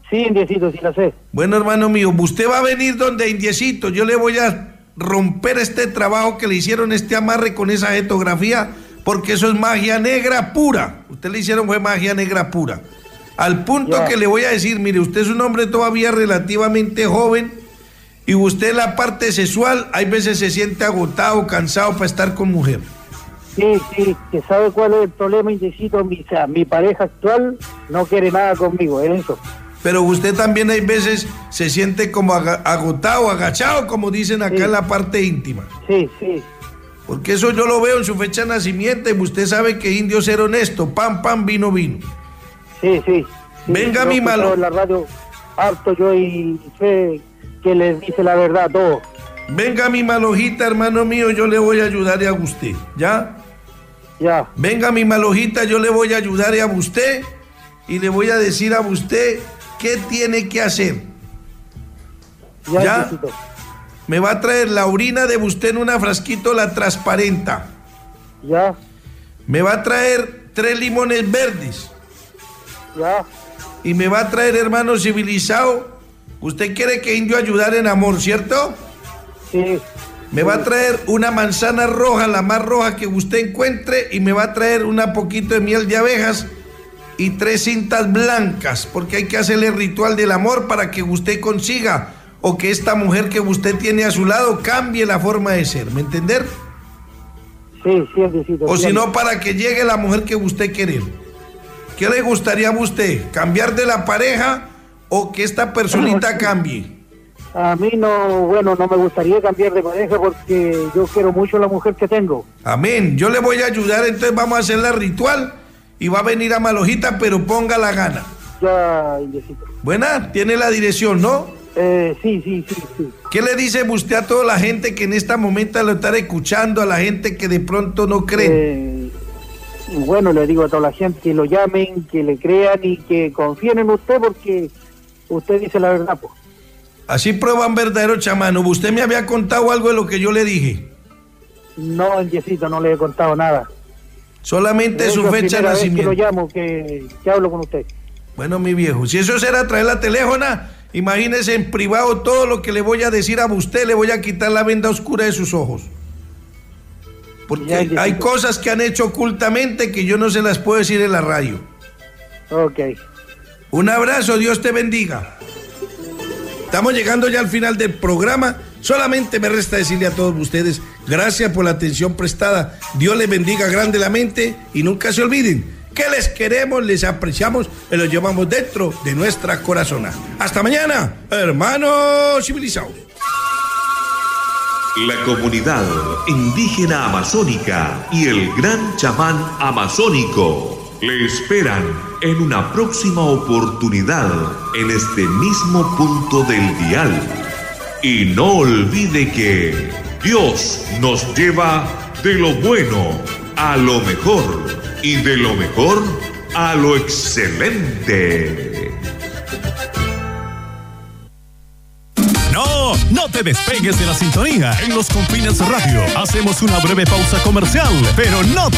Sí, Indiecito, sí la sé. Bueno, hermano mío, usted va a venir donde Indiecito, yo le voy a romper este trabajo que le hicieron, este amarre con esa etografía, porque eso es magia negra pura. Usted le hicieron fue magia negra pura. Al punto que le voy a decir, mire, usted es un hombre todavía relativamente joven y usted en la parte sexual hay veces se siente agotado, cansado para estar con mujer. Sí, que sabe cuál es el problema, Indiecito. Mi pareja actual no quiere nada conmigo, es eso. Pero usted también hay veces se siente como agotado, agachado, como dicen acá en la parte íntima. Sí. Porque eso yo lo veo en su fecha de nacimiento y usted sabe que indio ser honesto, pan, vino. Sí. Venga mi malo. En la radio harto yo y sé que les dice la verdad todo. Venga mi malojita, hermano mío, yo le voy a ayudar a usted, ¿ya? Ya. Venga mi malojita, yo le voy a ayudar a usted y le voy a decir a usted qué tiene que hacer. ¿Ya? Me va a traer la orina de usted en una frasquito, la transparenta. Ya. Me va a traer 3 limones verdes. Ya. Y me va a traer, hermano civilizado. Usted quiere que indio ayudar en amor, ¿cierto? Sí. Me va a traer una manzana roja, la más roja que usted encuentre, y me va a traer un poquito de miel de abejas y 3 cintas blancas, porque hay que hacerle el ritual del amor para que usted consiga o que esta mujer que usted tiene a su lado cambie la forma de ser, ¿me entender? Sí, Indiecito. O si no, para que llegue la mujer que usted quiere. ¿Qué le gustaría a usted? ¿Cambiar de la pareja o que esta personita cambie? A mí no me gustaría cambiar de pareja porque yo quiero mucho a la mujer que tengo. Amén, yo le voy a ayudar, entonces vamos a hacer la ritual y va a venir a Malojita, pero ponga la gana. Ya, Indiecito. Buena, tiene la dirección, ¿no? Sí. ¿Qué le dice usted a toda la gente que en este momento lo está escuchando, a la gente que de pronto no cree? Bueno, le digo a toda la gente que lo llamen, que le crean y que confíen en usted porque usted dice la verdad, pues. Así prueban verdadero chamano. ¿Usted me había contado algo de lo que yo le dije? No, Indiecito, no le he contado nada. Solamente su fecha de nacimiento. Que lo llamo, que hablo con usted. Bueno, mi viejo, si eso será traer la teléfona, imagínese en privado todo lo que le voy a decir a usted, le voy a quitar la venda oscura de sus ojos. Porque hay cosas que han hecho ocultamente que yo no se las puedo decir en la radio. Ok. Un abrazo, Dios te bendiga. Estamos llegando ya al final del programa. Solamente me resta decirle a todos ustedes, gracias por la atención prestada. Dios les bendiga grandemente y nunca se olviden que les queremos, les apreciamos y los llevamos dentro de nuestra corazona. Hasta mañana, hermanos civilizados. La comunidad indígena amazónica y el gran chamán amazónico le esperan en una próxima oportunidad en este mismo punto del dial. Y no olvide que Dios nos lleva de lo bueno a lo mejor y de lo mejor a lo excelente. No te despegues de la sintonía. En Los Confines Radio hacemos una breve pausa comercial, pero no te